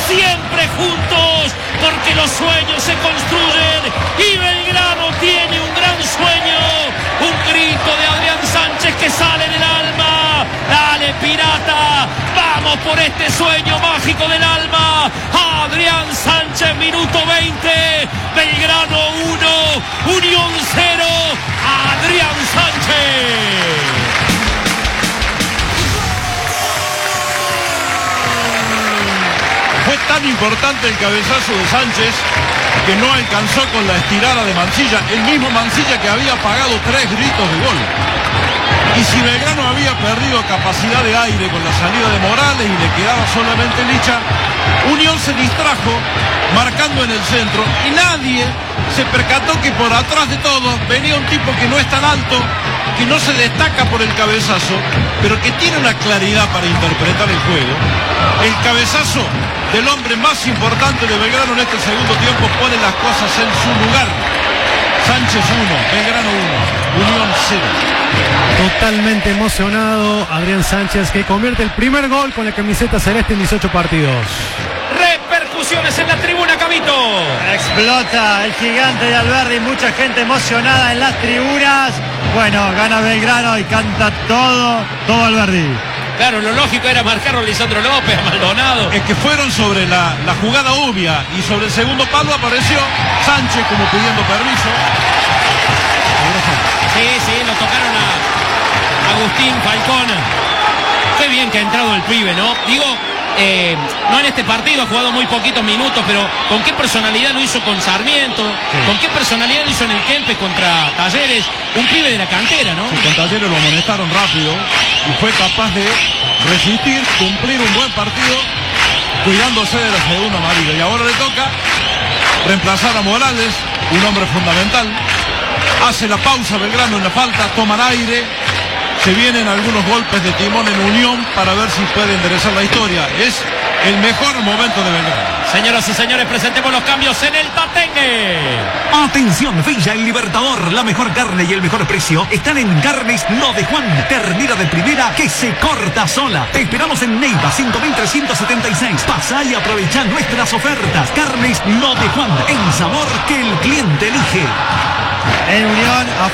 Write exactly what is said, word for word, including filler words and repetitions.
siempre juntos, porque los sueños se construyen y Belgrano tiene un gran sueño, un grito de Adrián Sánchez que sale del alma. Dale, Pirata, vamos por este sueño mágico del alma. Adrián Sánchez, minuto veinte, Belgrano uno, Unión cero, Adrián Sánchez. Fue tan importante el cabezazo de Sánchez que no alcanzó con la estirada de Mancilla, el mismo Mancilla que había pagado tres gritos de gol. Y si Belgrano había perdido capacidad de aire con la salida de Morales y le quedaba solamente Licha, Unión se distrajo marcando en el centro y nadie se percató que por atrás de todos venía un tipo que no es tan alto, que no se destaca por el cabezazo, pero que tiene una claridad para interpretar el juego. El cabezazo del hombre más importante de Belgrano en este segundo tiempo pone las cosas en su lugar. Sánchez uno, Belgrano uno, Unión cero. Totalmente emocionado Adrián Sánchez, que convierte el primer gol con la camiseta celeste en dieciocho partidos. Repercusiones en la tribuna, Camito. Explota el gigante de Alberdi, mucha gente emocionada en las tribunas. Bueno, gana Belgrano y canta todo, todo Alberdi. Claro, lo lógico era marcarlo a Lisandro López, a Maldonado. Es que fueron sobre la, la jugada obvia y sobre el segundo palo apareció Sánchez como pidiendo permiso. Sí, sí, lo tocaron a Agustín Falcón. Qué bien que ha entrado el pibe, ¿no? Digo, eh, no en este partido, ha jugado muy poquitos minutos, pero con qué personalidad lo hizo con Sarmiento, sí. Con qué personalidad lo hizo en el Kempes contra Talleres, un pibe de la cantera, ¿no? Sí, con Talleres lo amonestaron rápido y fue capaz de resistir, cumplir un buen partido, cuidándose de la segunda amarilla. Y ahora le toca reemplazar a Morales, un hombre fundamental. Hace la pausa Belgrano en la falta, toman aire, se vienen algunos golpes de timón en Unión para ver si puede enderezar la historia. Es el mejor momento de Belgrano. Señoras y señores, presentemos los cambios en el Tatengue. Atención, Villa El Libertador, la mejor carne y el mejor precio están en Carnes No de Juan, ternera de primera que se corta sola. Te esperamos en Neiva cinco mil trescientos setenta y seis. Pasá y aprovecha nuestras ofertas. Carnes No de Juan, el sabor que el cliente elige. En Unión